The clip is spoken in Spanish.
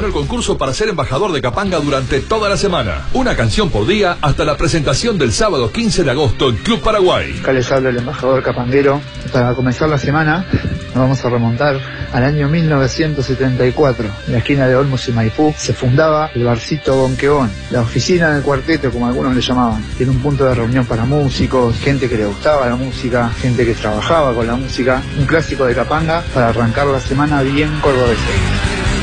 el concurso para ser embajador de Capanga durante toda la semana. Una canción por día hasta la presentación del sábado 15 de agosto en Club Paraguay. Acá les habla el embajador capanguero. Para comenzar la semana nos vamos a remontar al año 1974. En la esquina de Olmos y Maipú se fundaba el barcito Bonquebón, la oficina del cuarteto, como algunos le llamaban. Tiene un punto de reunión para músicos, gente que le gustaba la música, gente que trabajaba con la música. Un clásico de Capanga para arrancar la semana bien cordobeses.